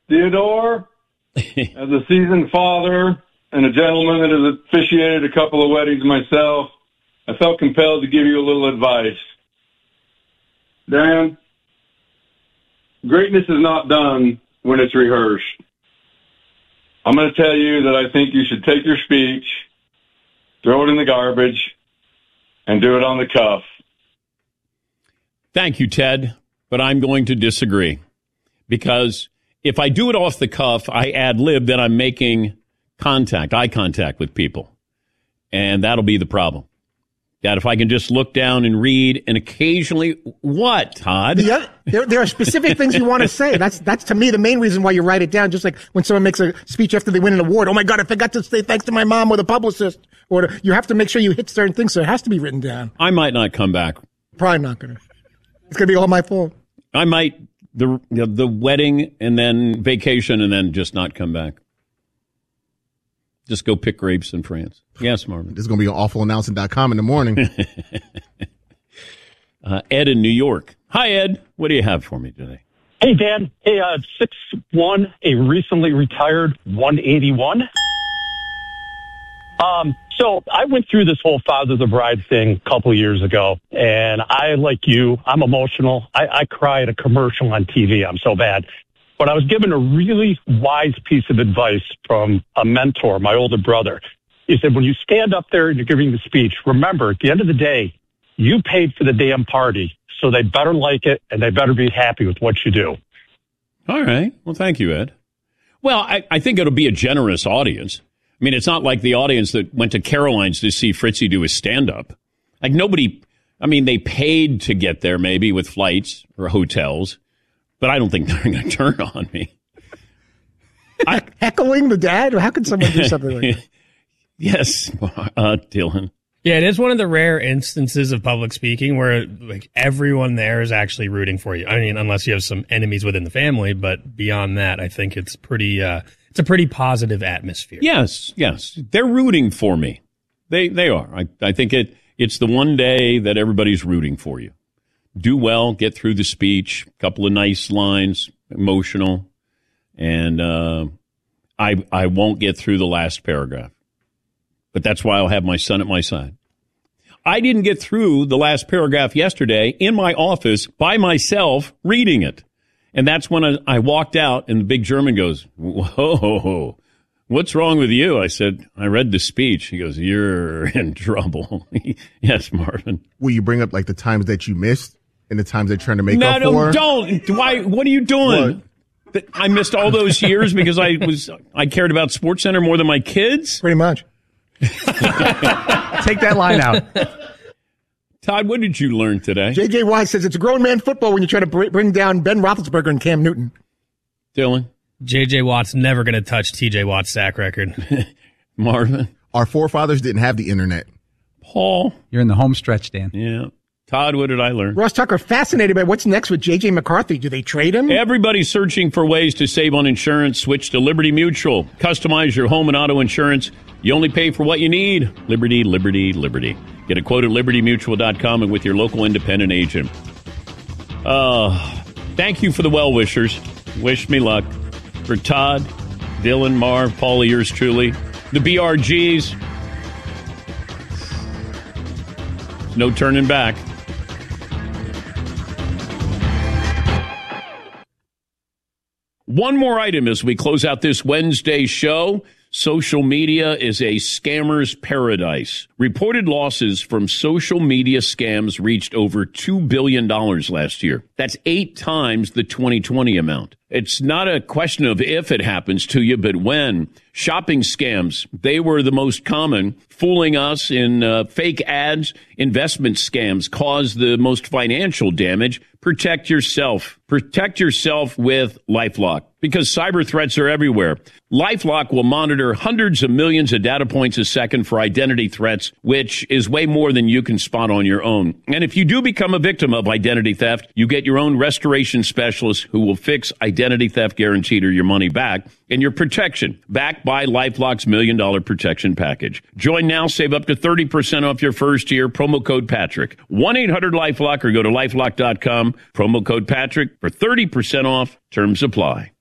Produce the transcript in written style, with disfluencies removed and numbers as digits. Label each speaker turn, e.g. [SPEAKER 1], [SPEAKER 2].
[SPEAKER 1] Theodore, as a seasoned father and a gentleman that has officiated a couple of weddings myself, I felt compelled to give you a little advice. Dan, greatness is not done when it's rehearsed. I'm going to tell you that I think you should take your speech, throw it in the garbage, and do it on the cuff.
[SPEAKER 2] Thank you, Ted, but I'm going to disagree. Because if I do it off the cuff, I ad-lib, then I'm making eye contact with people. And that'll be the problem. That if I can just look down and read and occasionally, what, Todd?
[SPEAKER 3] Yeah, there are specific things you want to say. That's to me the main reason why you write it down. Just like when someone makes a speech after they win an award. Oh my God, I forgot to say thanks to my mom or the publicist. Or you have to make sure you hit certain things, so it has to be written down.
[SPEAKER 2] I might not come back.
[SPEAKER 3] Probably not going to. It's going to be all my fault.
[SPEAKER 2] I might, the wedding and then vacation and then just not come back. Just go pick grapes in France. Yes, Marvin.
[SPEAKER 4] This is going to be on awfulannouncing.com in the morning.
[SPEAKER 2] Ed in New York. Hi, Ed. What do you have for me today?
[SPEAKER 5] Hey, Dan. Hey, 6'1", a recently retired 181. So I went through this whole Father of the Bride thing a couple years ago, and I, like you, I'm emotional. I cry at a commercial on TV. I'm so bad. But I was given a really wise piece of advice from a mentor, my older brother. He said, when you stand up there and you're giving the speech, remember, at the end of the day, you paid for the damn party, so they better like it, and they better be happy with what you do.
[SPEAKER 2] All right. Well, thank you, Ed. Well, I think it'll be a generous audience. I mean, it's not like the audience that went to Caroline's to see Fritzy do his stand-up. Like, nobody, I mean, they paid to get there maybe with flights or hotels. But I don't think they're going to turn on me.
[SPEAKER 3] Heckling the dad? How can someone do something like that?
[SPEAKER 2] Yes, Dylan.
[SPEAKER 6] Yeah, it is one of the rare instances of public speaking where like everyone there is actually rooting for you. I mean, unless you have some enemies within the family, but beyond that, I think it's it's a pretty positive atmosphere.
[SPEAKER 2] Yes, they're rooting for me. They are. I think it's the one day that everybody's rooting for you. Do well, get through the speech, a couple of nice lines, emotional, and I won't get through the last paragraph. But that's why I'll have my son at my side. I didn't get through the last paragraph yesterday in my office by myself reading it. And that's when I walked out and the big German goes, whoa, what's wrong with you? I said, I read the speech. He goes, you're in trouble. Yes, Marvin.
[SPEAKER 4] Will you bring up like the times that you missed? And the times they're trying to make up for?
[SPEAKER 2] No, don't. Why? What are you doing? What? I missed all those years because I cared about SportsCenter more than my kids?
[SPEAKER 3] Pretty much.
[SPEAKER 7] Take that line out.
[SPEAKER 2] Todd, what did you learn today?
[SPEAKER 3] J.J. Watt says it's a grown man football when you try to bring down Ben Roethlisberger and Cam Newton.
[SPEAKER 2] Dylan?
[SPEAKER 6] J.J. Watt's never going to touch T.J. Watt's sack record.
[SPEAKER 2] Marvin?
[SPEAKER 4] Our forefathers didn't have the internet.
[SPEAKER 2] Paul?
[SPEAKER 7] You're in the home stretch, Dan.
[SPEAKER 2] Yeah. Todd, what did I learn?
[SPEAKER 3] Ross Tucker, fascinated by what's next with J.J. McCarthy. Do they trade him?
[SPEAKER 2] Everybody's searching for ways to save on insurance. Switch to Liberty Mutual. Customize your home and auto insurance. You only pay for what you need. Liberty, liberty, liberty. Get a quote at libertymutual.com and with your local independent agent. Thank you for the well-wishers. Wish me luck. For Todd, Dylan, Marv, Paul, yours truly, the BRGs. No turning back. One more item as we close out this Wednesday show. Social media is a scammer's paradise. Reported losses from social media scams reached over $2 billion last year. That's 8 times the 2020 amount. It's not a question of if it happens to you, but when. Shopping scams, they were the most common. Fooling us in fake ads. Investment scams cause the most financial damage. Protect yourself. Protect yourself with LifeLock because cyber threats are everywhere. LifeLock will monitor hundreds of millions of data points a second for identity threats, which is way more than you can spot on your own. And if you do become a victim of identity theft, you get your own restoration specialist who will fix identity theft guaranteed or your money back and your protection backed by LifeLock's $1 million protection package. Join now, save up to 30% off your first year. Promo code Patrick. 1-800-LifeLock or go to LifeLock.com. Promo code Patrick for 30% off. Terms apply.